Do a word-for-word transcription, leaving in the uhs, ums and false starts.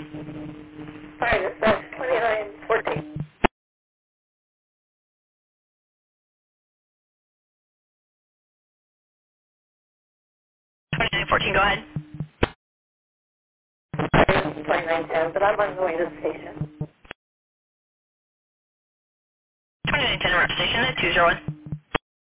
Sorry, this is twenty-nine fourteen. twenty-nine fourteen, go ahead. Sorry, this is twenty-nine ten, but I'm on the way to the station. twenty-nine ten, rep station at two zero one.